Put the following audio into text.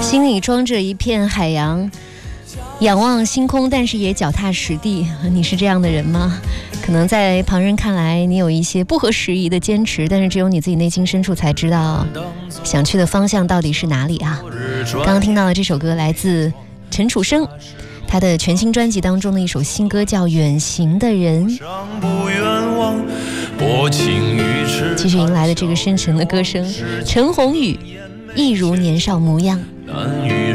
心里装着一片海洋，仰望星空，但是也脚踏实地。你是这样的人吗？可能在旁人看来，你有一些不合时宜的坚持，但是只有你自己内心深处才知道，想去的方向到底是哪里啊？刚刚听到的这首歌来自陈楚生，他的全新专辑当中的一首新歌叫《远行的人》。继续迎来的这个深沉的歌声，陈鸿宇，一如年少模样。